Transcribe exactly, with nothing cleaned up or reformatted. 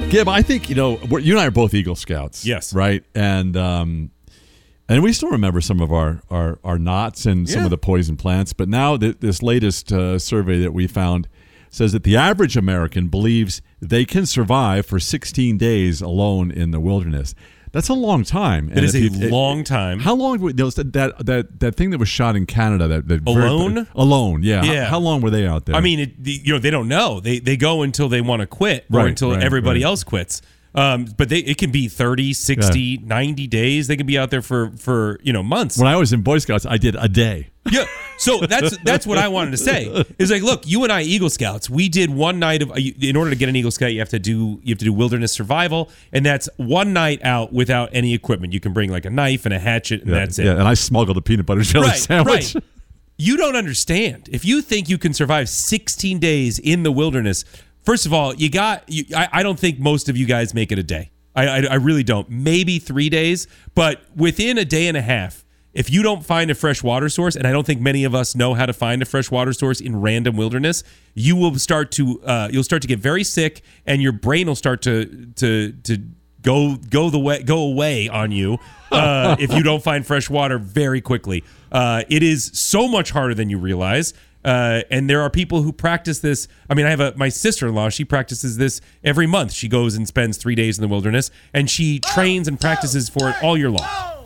Gib, I think, you know, we're, you and I are both Eagle Scouts. Yes. Right? And um, and we still remember some of our, our, our knots and some Yeah. of the poison plants. But now th- this latest uh, survey that we found says that the average American believes they can survive for sixteen days alone in the wilderness. That's a long time. It And is if a you- it- long time. How long would those that that that thing that was shot in Canada? That, that very- Alone? alone, yeah. Yeah. How, how long were they out there? I mean, it, the, you know, they don't know. They they go until they want to quit or Right, until right, everybody right. else quits. Um, but they, it can be thirty, sixty, ninety days. They can be out there for, for you know, months. when I was in Boy Scouts, I did a day. Yeah. So that's that's what I wanted to say. Is like, look, you and I, Eagle Scouts, we did one night of. In order to get an Eagle Scout, you have to do you have to do wilderness survival, and that's one night out without any equipment. You can bring like a knife and a hatchet, and Yeah, that's it. Yeah, and I smuggled a peanut butter jelly Right, sandwich. right. You don't understand. If you think you can survive sixteen days in the wilderness, first of all, you got. You, I, I don't think most of you guys make it a day. I, I, I really don't. Maybe three days, but within a day and a half, if you don't find a fresh water source, and I don't think many of us know how to find a fresh water source in random wilderness, you will start to uh, you'll start to get very sick, and your brain will start to to to go go the way go away on you uh, if you don't find fresh water very quickly. Uh, it is so much harder than you realize. Uh, and there are people who practice this. I mean, I have a my sister-in-law. She practices this every month. She goes and spends three days in the wilderness, and she trains and practices for it all year long.